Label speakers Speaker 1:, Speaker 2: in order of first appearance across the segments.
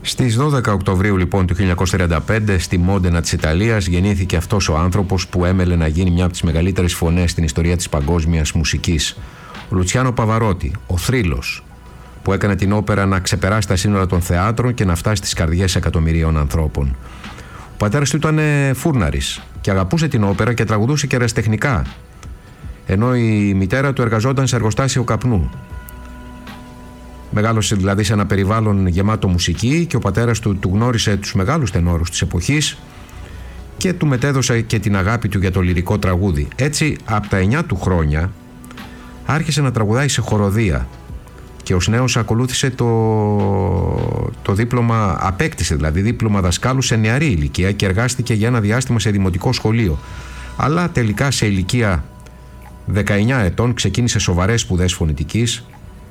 Speaker 1: Στις 12 Οκτωβρίου λοιπόν του 1935 στη Μόντενα της Ιταλίας γεννήθηκε αυτός ο άνθρωπος που έμελε να γίνει μια από τις μεγαλύτερες φωνές στην ιστορία της παγκόσμιας μουσικής. Ο Λουτσιάνο Παβαρότη, ο θρύλος που έκανε την όπερα να ξεπεράσει τα σύνορα των θεάτρων και να φτάσει στις καρδιές εκατομμυρίων ανθρώπων. Ο πατέρας του ήταν φούρναρης και αγαπούσε την όπερα και τραγουδούσε και ερασιτεχνικά, ενώ η μητέρα του εργαζόταν σε εργοστάσιο καπνού. Μεγάλωσε δηλαδή σε ένα περιβάλλον γεμάτο μουσική και ο πατέρας του γνώρισε τους μεγάλους τενόρους της εποχής και του μετέδωσε και την αγάπη του για το λυρικό τραγούδι. Έτσι, από τα 9 του χρόνια άρχισε να τραγουδάει σε χοροδία και ως νέος ακολούθησε το δίπλωμα, απέκτησε δηλαδή δίπλωμα δασκάλου σε νεαρή ηλικία και εργάστηκε για ένα διάστημα σε δημοτικό σχολείο. Αλλά τελικά σε ηλικία 19 ετών ξεκίνησε σοβαρές σπουδές φωνητικής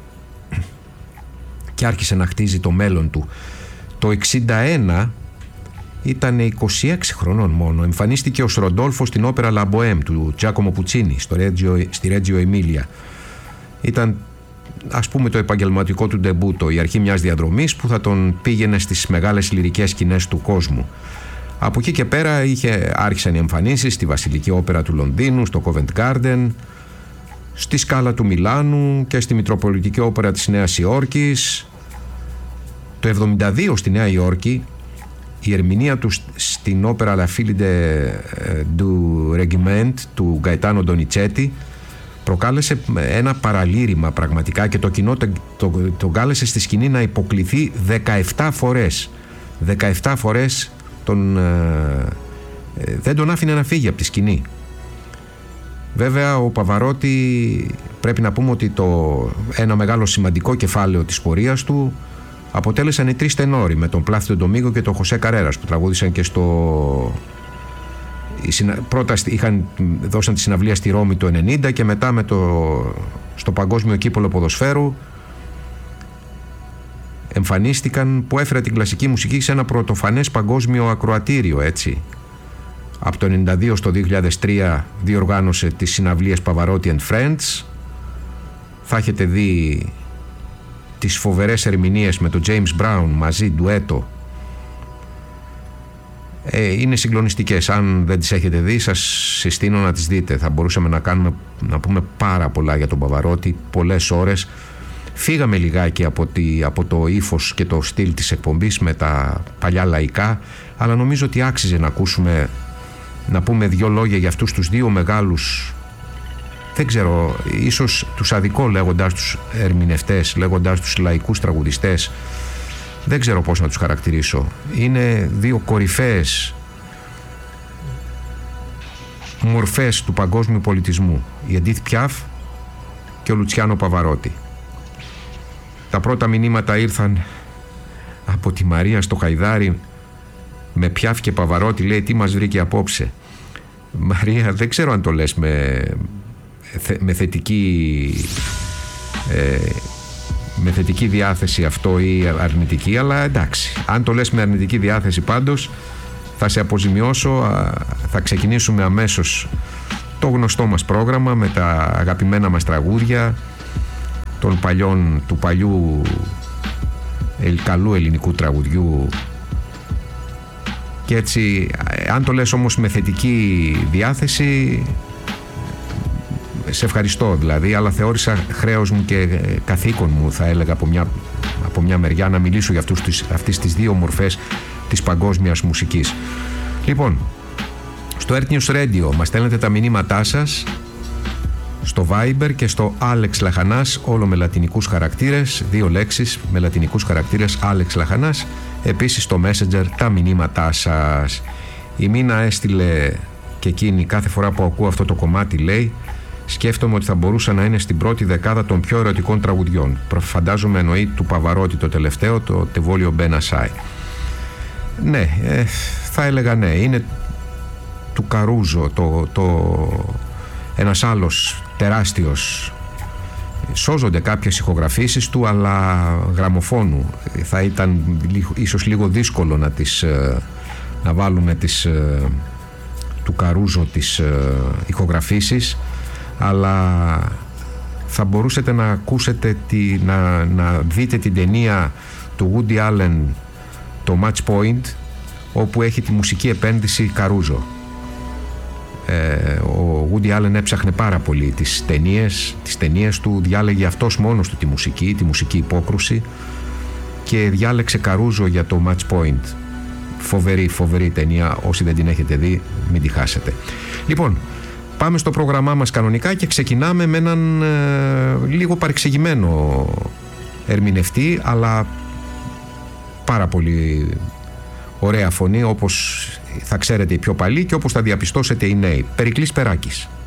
Speaker 1: και άρχισε να χτίζει το μέλλον του. Το 61 ήταν 26 χρονών μόνο. Εμφανίστηκε ως Ροντόλφο στην όπερα La Bohème του Τζάκομο Πουτσίνι στη Ρέτζιο Εμίλια. Ήταν, ας πούμε, το επαγγελματικό του ντεμπούτο, η αρχή μιας διαδρομής που θα τον πήγαινε στις μεγάλες λυρικές σκηνές του κόσμου. Από εκεί και πέρα άρχισαν οι εμφανίσεις στη Βασιλική Όπερα του Λονδίνου, στο Covent Garden, στη Σκάλα του Μιλάνου και στη Μητροπολιτική Όπερα της Νέας Υόρκης. Το 1972 στη Νέα Υόρκη η ερμηνεία του στην όπερα La Fille du Regiment του Γκαετάνο Ντονιτσέτη προκάλεσε ένα παραλήρημα πραγματικά και το κοινό τον κάλεσε στη σκηνή να υποκληθεί 17 φορές. 17 φορές δεν τον άφηνε να φύγει από τη σκηνή. Βέβαια ο Παβαρότη, πρέπει να πούμε ότι ένα μεγάλο σημαντικό κεφάλαιο της πορείας του αποτέλεσαν οι τρεις τενόροι με τον Πλάθιο Ντομίνγκο και τον Χωσέ Καρέρας που τραγούδησαν και πρώτα δώσαν τη συναυλία στη Ρώμη το 1990 και μετά στο Παγκόσμιο Κύπελλο Ποδοσφαίρου εμφανίστηκαν, που έφερε την κλασική μουσική σε ένα πρωτοφανές παγκόσμιο ακροατήριο, έτσι. Από το 1992 στο 2003 διοργάνωσε τις συναυλίες Pavarotti and Friends. Θα έχετε δει τις φοβερές ερμηνείες με τον James Brown μαζί, ντουέτο. Είναι συγκλονιστικές. Αν δεν τις έχετε δει, σας συστήνω να τις δείτε. Θα μπορούσαμε να πούμε πάρα πολλά για τον Παβαρότη, πολλές ώρες. Φύγαμε λιγάκι από το ύφος και το στυλ της εκπομπής με τα παλιά λαϊκά, αλλά νομίζω ότι άξιζε να πούμε δύο λόγια για αυτούς τους δύο μεγάλους, δεν ξέρω, ίσως τους αδικό λέγοντας τους ερμηνευτές, λέγοντας τους λαϊκούς τραγουδιστές, δεν ξέρω πώς να τους χαρακτηρίσω. Είναι δύο κορυφαίες μορφές του παγκόσμιου πολιτισμού, η Εντίθ Πιάφ και ο Λουτσιάνο Παβαρότη. Τα πρώτα μηνύματα ήρθαν από τη Μαρία στο Χαϊδάρι με Πιάφ και Παβαρότη, λέει τι μας βρήκε απόψε. Μαρία, δεν ξέρω αν το λες με θετική διάθεση αυτό ή αρνητική, αλλά εντάξει, αν το λες με αρνητική διάθεση πάντως θα σε αποζημιώσω. Θα ξεκινήσουμε αμέσως το γνωστό μας πρόγραμμα με τα αγαπημένα μας τραγούδια του παλιού καλού ελληνικού τραγουδιού. Και έτσι, αν το λες όμως με θετική διάθεση, σε ευχαριστώ δηλαδή, αλλά θεώρησα χρέος μου και καθήκον μου, θα έλεγα από μια μεριά, να μιλήσω για αυτές τις δύο μορφές της παγκόσμιας μουσικής. Λοιπόν, στο Earth News Radio μας στέλνετε τα μηνύματά σας στο Viber και στο Άλεξ Λαχανάς, όλο με λατινικούς χαρακτήρες, δύο λέξεις με λατινικούς χαρακτήρες, Άλεξ Λαχανάς. Επίσης στο Messenger τα μηνύματά σας. Η Μίνα έστειλε και εκείνη, κάθε φορά που ακούω αυτό το κομμάτι, λέει, σκέφτομαι ότι θα μπορούσα να είναι στην πρώτη δεκάδα των πιο ερωτικών τραγουδιών. Φαντάζομαι εννοεί του Παβαρότη το τελευταίο, το Τεβόλιο Μπένασάι. Ναι, θα έλεγα ναι, είναι του Καρούζο, ένας άλλος τεράστιος. Σώζονται κάποιες ηχογραφήσεις του, αλλά γραμμοφώνου. Θα ήταν ίσως λίγο δύσκολο να βάλουμε του Καρούζο τις ηχογραφήσεις, αλλά θα μπορούσατε να ακούσετε να δείτε την ταινία του Woody Allen το Match Point, όπου έχει τη μουσική επένδυση Καρούζο. Ο Woody Allen έψαχνε πάρα πολύ τις ταινίες του, διάλεγε αυτός μόνος του τη μουσική υπόκρουση και διάλεξε Καρούζο για το Match Point. Φοβερή ταινία, όσοι δεν την έχετε δει μην τη χάσετε. Λοιπόν, πάμε στο πρόγραμμά μας κανονικά και ξεκινάμε με έναν λίγο παρεξηγημένο ερμηνευτή, αλλά πάρα πολύ ωραία φωνή, όπως θα ξέρετε οι πιο παλιοί και όπως θα διαπιστώσετε οι νέοι. Περικλής Περάκης.